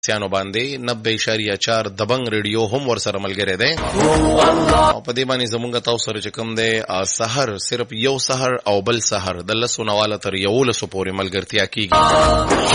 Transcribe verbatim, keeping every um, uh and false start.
سیانو باندې نوي اشاریه چار دبنګ ریډیو هم ور سره ملګری دی او په دې باندې زمونږ تاسو سره چې کوم دی سحر صرف یو سحر او بل سحر د لسو نواله تر یو لسو پورې ملګرتیا کیږي